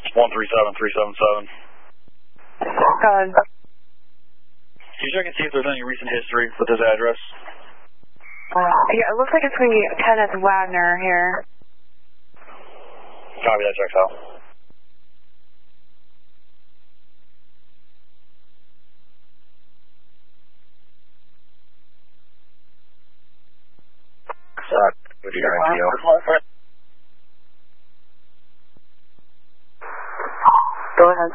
137377. Good. Can you check and see if there's any recent history with this address? Yeah, it looks like it's going to be Kenneth Wagner here. Copy that, checks out. What do you got, NTO? Go ahead.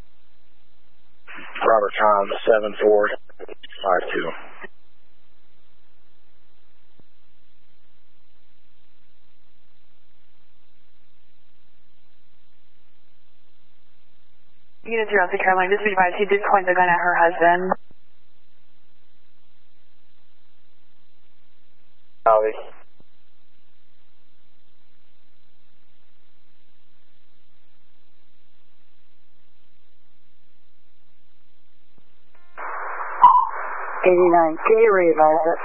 Robert Tom, 7452. Unit 0, Caroline, just be advised, he did point the gun at her husband. Copy. K, re-advise it.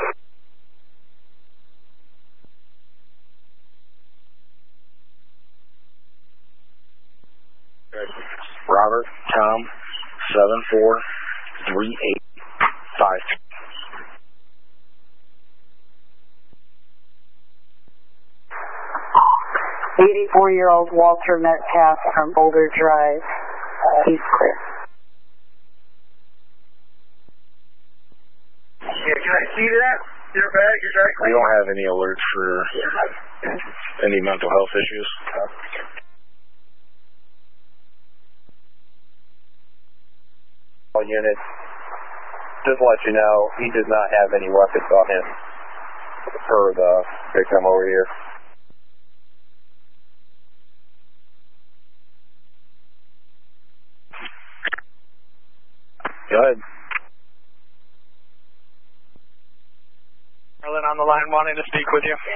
Robert Tom, 743852. 84-year-old Walter Metcalf from Boulder Drive. He's clear. Yeah, can I see that? Your bag, your dry We don't have any alerts for any mental health issues. Unit, just to let you know, he does not have any weapons on him per the victim over here. Go ahead. Marlon on the line wanting to speak with you.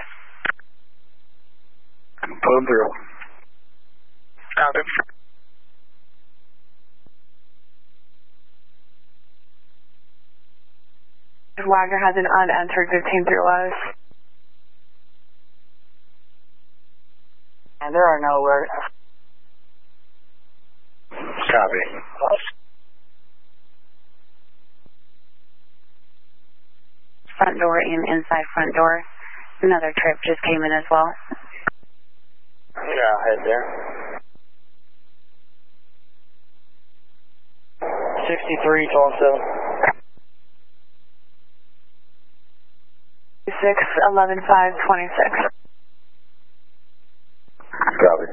Put him through. Copy. Wagner has an unentered 15 through Lowe's. And there are no alerts. Copy. Front door and inside front door. Another trip just came in as well. Yeah, head there. 63, 27. 11-5-26. Copy.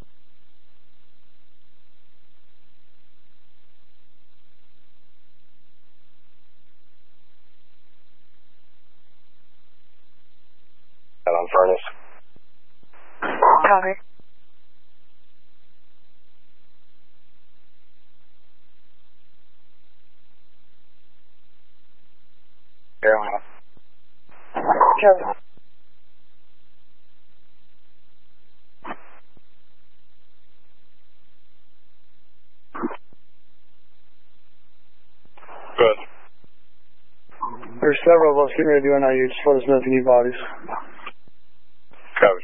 On furnace. Copy. Carolina. Copy. Good. There's several of us getting ready to do NIU. Just let us know if you need bodies. Copy.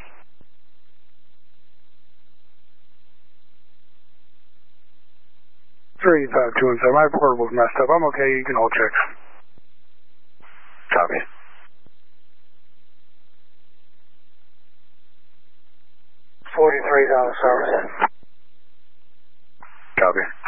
Three, 5, 2, and 7. My portable's messed up. I'm okay. You can all check. Copy. $43 service. Copy.